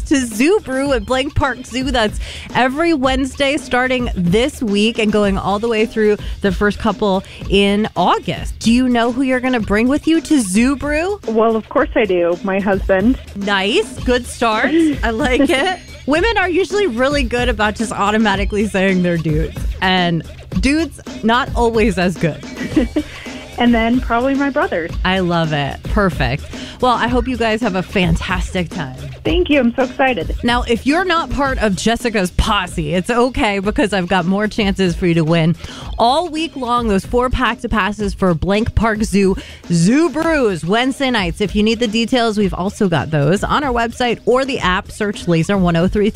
to Zoo Brew at Blank Park Zoo. That's every Wednesday starting this week and going all the way through the first couple in August. Do you know who you're going to bring with you to Zoo Brew? Well, of course I do. My husband. Nice. Good start. I like it. Women are usually really good about just automatically saying they're dudes. And dudes, not always as good. And then probably my brothers. I love it. Perfect. Well, I hope you guys have a fantastic time. Thank you. I'm so excited. Now, if you're not part of Jessica's posse, it's okay because I've got more chances for you to win. All week long, those 4 packs of passes for Blank Park Zoo, Zoo Brews, Wednesday nights. If you need the details, we've also got those on our website or the app. Search Laser 103.3.